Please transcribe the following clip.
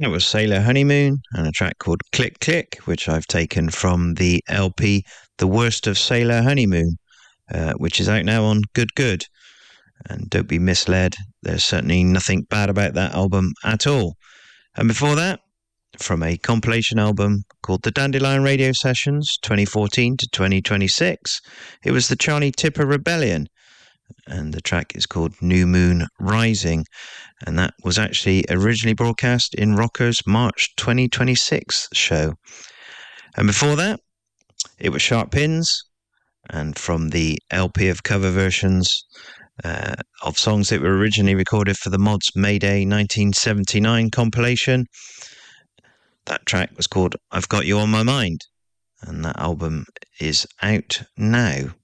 It was Sailor Honeymoon and a track called Click Click, which I've taken from the LP The Worst of Sailor Honeymoon, which is out now on Good Good. And don't be misled, there's certainly nothing bad about that album at all. And before that, from a compilation album called The Dandelion Radio Sessions 2014 to 2026, it was the Charlie Tipper Rebellion, and the track is called New Moon Rising, and that was actually originally broadcast in Rocker's March 2026 show. And before that, it was Sharp Pins, and from the LP of cover versions of songs that were originally recorded for the Mods Mayday 1979 compilation, that track was called I've Got You On My Mind, and that album is out now.